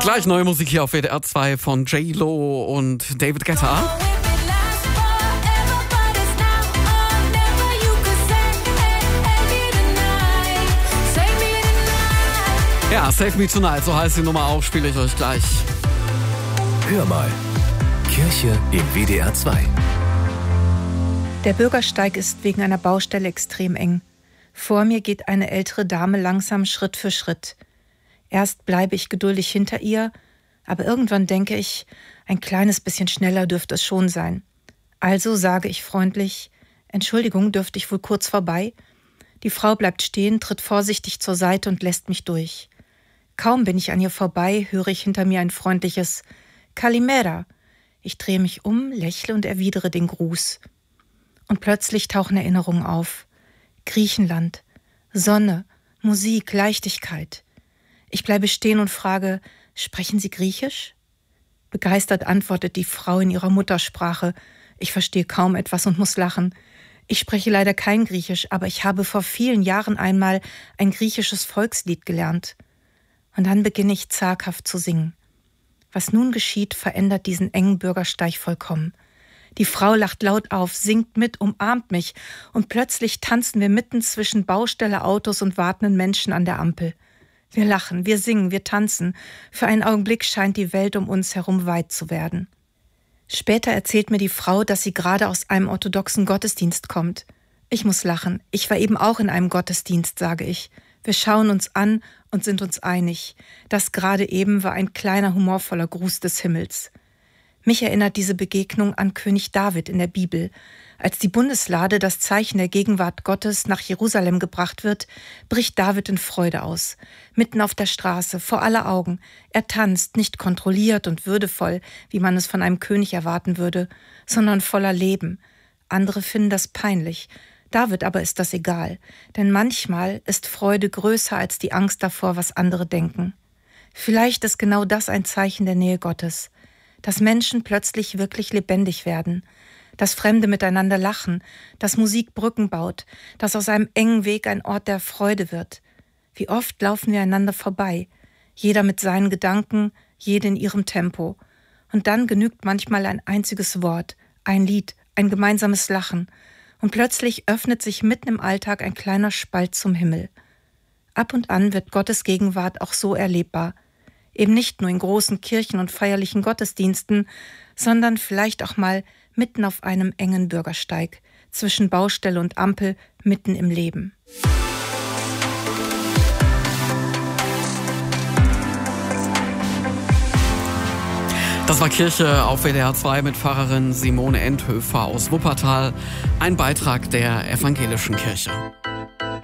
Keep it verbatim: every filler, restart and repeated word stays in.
Gleich neue Musik hier auf W D R zwei von J-Lo und David Guetta. Ja, Save Me Tonight, so heißt die Nummer auch, spiele ich euch gleich. Hör mal, Kirche im W D R zwei. Der Bürgersteig ist wegen einer Baustelle extrem eng. Vor mir geht eine ältere Dame langsam Schritt für Schritt. Erst bleibe ich geduldig hinter ihr, aber irgendwann denke ich, ein kleines bisschen schneller dürfte es schon sein. Also sage ich freundlich, Entschuldigung, dürfte ich wohl kurz vorbei? Die Frau bleibt stehen, tritt vorsichtig zur Seite und lässt mich durch. Kaum bin ich an ihr vorbei, höre ich hinter mir ein freundliches Kalimera. Ich drehe mich um, lächle und erwidere den Gruß. Und plötzlich tauchen Erinnerungen auf. Griechenland, Sonne, Musik, Leichtigkeit. Ich bleibe stehen und frage, sprechen Sie Griechisch? Begeistert antwortet die Frau in ihrer Muttersprache. Ich verstehe kaum etwas und muss lachen. Ich spreche leider kein Griechisch, aber ich habe vor vielen Jahren einmal ein griechisches Volkslied gelernt. Und dann beginne ich zaghaft zu singen. Was nun geschieht, verändert diesen engen Bürgersteig vollkommen. Die Frau lacht laut auf, singt mit, umarmt mich und plötzlich tanzen wir mitten zwischen Baustelle, Autos und wartenden Menschen an der Ampel. Wir lachen, wir singen, wir tanzen. Für einen Augenblick scheint die Welt um uns herum weit zu werden. Später erzählt mir die Frau, dass sie gerade aus einem orthodoxen Gottesdienst kommt. Ich muss lachen. Ich war eben auch in einem Gottesdienst, sage ich. Wir schauen uns an und sind uns einig. Das gerade eben war ein kleiner humorvoller Gruß des Himmels. Mich erinnert diese Begegnung an König David in der Bibel. Als die Bundeslade, das Zeichen der Gegenwart Gottes, nach Jerusalem gebracht wird, bricht David in Freude aus. Mitten auf der Straße, vor aller Augen. Er tanzt, nicht kontrolliert und würdevoll, wie man es von einem König erwarten würde, sondern voller Leben. Andere finden das peinlich. David aber ist das egal, denn manchmal ist Freude größer als die Angst davor, was andere denken. Vielleicht ist genau das ein Zeichen der Nähe Gottes, dass Menschen plötzlich wirklich lebendig werden, dass Fremde miteinander lachen, dass Musik Brücken baut, dass aus einem engen Weg ein Ort der Freude wird. Wie oft laufen wir einander vorbei, jeder mit seinen Gedanken, jede in ihrem Tempo. Und dann genügt manchmal ein einziges Wort, ein Lied, ein gemeinsames Lachen. Und plötzlich öffnet sich mitten im Alltag ein kleiner Spalt zum Himmel. Ab und an wird Gottes Gegenwart auch so erlebbar. Eben nicht nur in großen Kirchen und feierlichen Gottesdiensten, sondern vielleicht auch mal mitten auf einem engen Bürgersteig, zwischen Baustelle und Ampel, mitten im Leben. Das war Kirche auf W D R zwei mit Pfarrerin Simone Endhöfer aus Wuppertal, ein Beitrag der Evangelischen Kirche.